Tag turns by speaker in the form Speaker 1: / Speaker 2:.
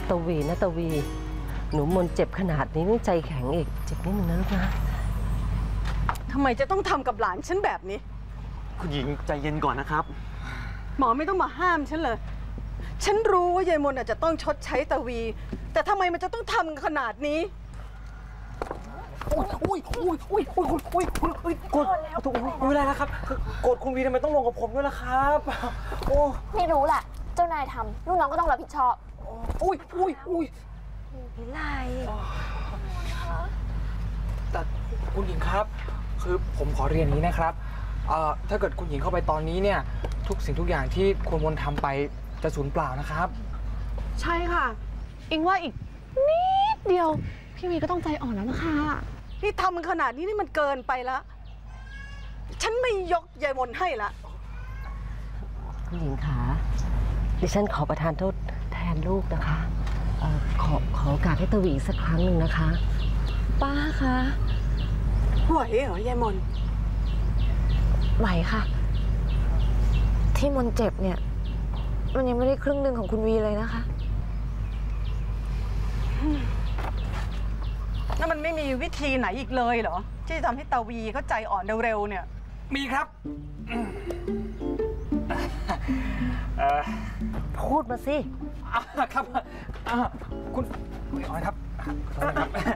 Speaker 1: ตวีนะตวีหนูมนเจ็บขนาดนี้ไม่ใจแข็งอีกเจ็บนิดนึงนะลูกนะ
Speaker 2: ทำไมจะต้องทำกับหลานฉันแบบนี้
Speaker 3: คุณหญิงใจเย็นก่อนนะครับ
Speaker 2: หมอไม่ต้องมาห้ามฉันเลยฉันรู้ว่ายายมนอาจจะต้องชดใช้ตวีแต่ทำไมมันจะต้องทำขนาดนี้
Speaker 3: อุ้ยกดถูกไม่ได้แล้วครับกดคุณวีทำไมต้องลงกับผมด้วยล่ะครับโอ้
Speaker 4: ไม่รู้แหละเจ้านายทำลูกน้องก็ต้องรับผิดชอบ
Speaker 3: อุ้ย
Speaker 4: วิไล
Speaker 5: แต่คุณหญิงครับคือผมขอเรียนนี้นะครับถ้าเกิดคุณหญิงเข้าไปตอนนี้เนี่ยทุกสิ่งทุกอย่างที่คุณมนทำไปจะสูญเปล่านะครับ
Speaker 6: ใช่ค่ะอิงว่าอีกนิดเดียวพี่วีก็ต้องใจอ่อนแล้วนะคะ
Speaker 2: นี่ทำขนาดนี้นี่มันเกินไปแล้วฉันไม่ยกยายมนให้ละ
Speaker 1: คุณหญิงขาดิฉันขอประทานโทษแทนลูกนะคะขอโอกาสให้ตวีสักครั้งหนึ่งนะคะ
Speaker 6: ป้าคะ
Speaker 2: ไหวเหรอยายมน
Speaker 4: ไหวค่ะที่มนเจ็บเนี่ยมันยังไม่ได้ครึ่งหนึ่งของคุณวีเลยนะคะ
Speaker 2: แล้วมันไม่มีวิธีไหนอีกเลยเหรอที่จะทำให้ตาวีเขาใจอ่อนเร็วๆเนี่ย
Speaker 5: มีครับ
Speaker 1: พูดมาสิ
Speaker 5: ครับคุณไม่อ่อนครับขอโทษนะครับ